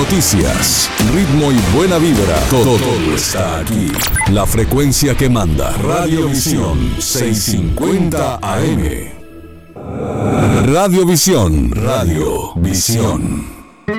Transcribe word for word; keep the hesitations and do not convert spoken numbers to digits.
noticias, ritmo y buena vibra. Todo, todo está aquí. La frecuencia que manda. Radiovisión seiscientos cincuenta A M. Radiovisión. Radiovisión.